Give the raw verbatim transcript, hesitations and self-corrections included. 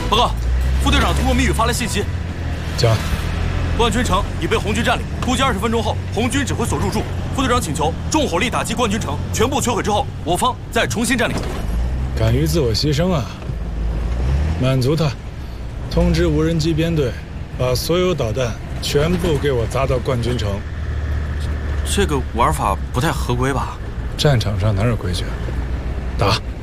报告，副队长通过密语发来信息， 讲。 冠军城已被红军占领，估计二十分钟后红军只会所入驻。副队长请求重火力打击冠军城，全部摧毁之后，我方再重新占领。 敢于自我牺牲啊！满足他，通知无人机编队，把所有导弹全部给我砸到冠军城。 这个玩法不太合规吧？ 战场上哪有规矩？打！